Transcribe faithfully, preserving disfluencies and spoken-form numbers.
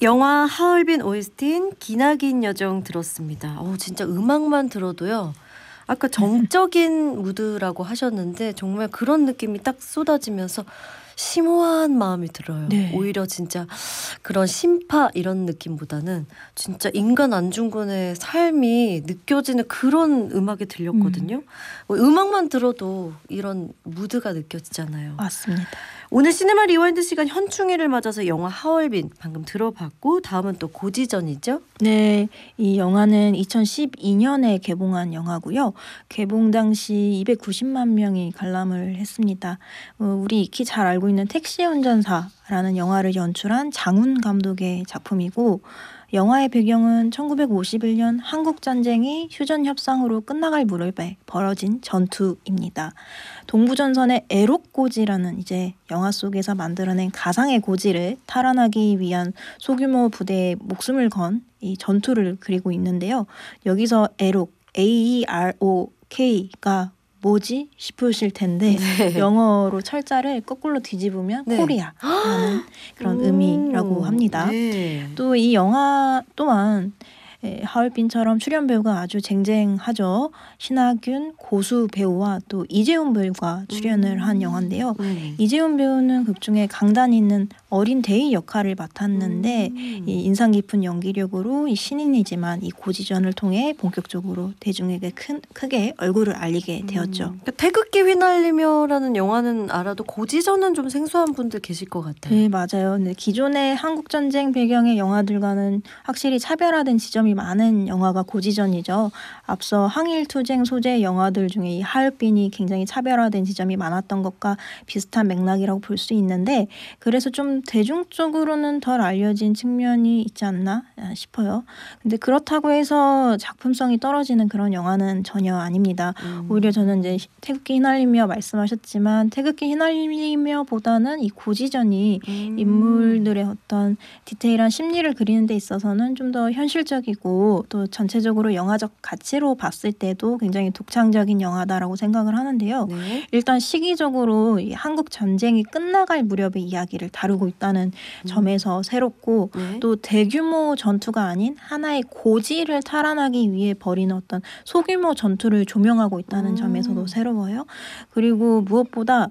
영화 하얼빈 오에스티인 기나긴 여정 들었습니다. 어, 진짜 음악만 들어도요. 아까 정적인 무드라고 하셨는데 정말 그런 느낌이 딱 쏟아지면서 심오한 마음이 들어요. 네. 오히려 진짜 그런 심파 이런 느낌보다는 진짜 인간 안중근의 삶이 느껴지는 그런 음악이 들렸거든요. 음. 뭐 음악만 들어도 이런 무드가 느껴지잖아요. 맞습니다. 오늘 시네마 리와인드 시간 현충일을 맞아서 영화 하얼빈 방금 들어봤고 다음은 또 고지전이죠? 네, 이 영화는 이천십이 년에 개봉한 영화고요. 개봉 당시 이백구십만 명이 관람을 했습니다. 어, 우리 익히 잘 알고 있는 택시 운전사라는 영화를 연출한 장훈 감독의 작품이고 영화의 배경은 천구백오십일 년 한국전쟁이 휴전협상으로 끝나갈 무렵에 벌어진 전투입니다. 동부전선의 애록고지라는 이제 영화 속에서 만들어낸 가상의 고지를 탈환하기 위한 소규모 부대의 목숨을 건 이 전투를 그리고 있는데요. 여기서 애록, 에이 이 알 오 케이가 뭐지 싶으실 텐데 네. 영어로 철자를 거꾸로 뒤집으면 네. 코리아라는 그런 음, 의미라고 합니다. 네. 또 이 영화 또한 에, 하얼빈처럼 출연 배우가 아주 쟁쟁하죠. 신하균 고수 배우와 또 이재훈 배우가 출연을 음. 한 영화인데요. 음. 이재훈 배우는 극중에 강단 있는 어린 대의 역할을 맡았는데 음. 이 인상 깊은 연기력으로 이 신인이지만 이 고지전을 통해 본격적으로 대중에게 큰, 크게 얼굴을 알리게 되었죠. 음. 그러니까 태극기 휘날리며라는 영화는 알아도 고지전은 좀 생소한 분들 계실 것 같아요. 네, 맞아요. 근데 기존의 한국전쟁 배경의 영화들과는 확실히 차별화된 지점이 많은 영화가 고지전이죠. 앞서 항일투쟁 소재 영화들 중에 이 하얼빈이 굉장히 차별화된 지점이 많았던 것과 비슷한 맥락이라고 볼 수 있는데 그래서 좀 대중적으로는 덜 알려진 측면이 있지 않나 싶어요. 근데 그렇다고 해서 작품성이 떨어지는 그런 영화는 전혀 아닙니다. 음. 오히려 저는 이제 태극기 휘날리며 말씀하셨지만 태극기 휘날리며보다는 이 고지전이 음. 인물들의 어떤 디테일한 심리를 그리는 데 있어서는 좀 더 현실적이고 또 전체적으로 영화적 가치로 봤을 때도 굉장히 독창적인 영화다라고 생각을 하는데요. 네. 일단 시기적으로 이 한국 전쟁이 끝나갈 무렵의 이야기를 다루고 있다는 음. 점에서 새롭고 네. 또 대규모 전투가 아닌 하나의 고지를 탈환하기 위해 벌이는 어떤 소규모 전투를 조명하고 있다는 음. 점에서도 새로워요. 그리고 무엇보다